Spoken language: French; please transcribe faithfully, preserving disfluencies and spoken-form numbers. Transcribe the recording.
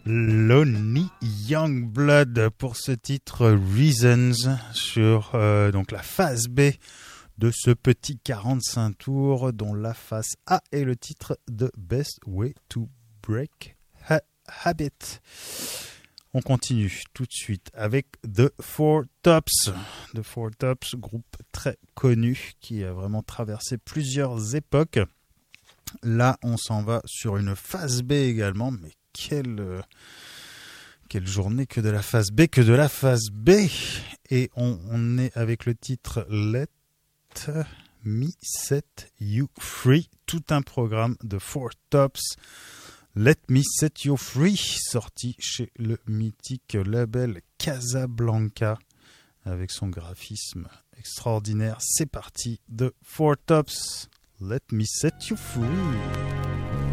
Lonely Youngblood pour ce titre Reasons sur euh, donc la phase B de ce petit quarante-cinq tours dont la face A est le titre de Best Way to Break ha- Habit. On continue tout de suite avec The Four Tops. The Four Tops, groupe très connu qui a vraiment traversé plusieurs époques. Là, on s'en va sur une phase B également, mais quelle, euh, quelle journée que de la phase B, que de la phase B. Et on, on est avec le titre Let Me Set You Free, tout un programme de Four Tops. Let Me Set You Free, sorti chez le mythique label Casablanca, avec son graphisme extraordinaire. C'est parti de Four Tops. Let Me Set You Free.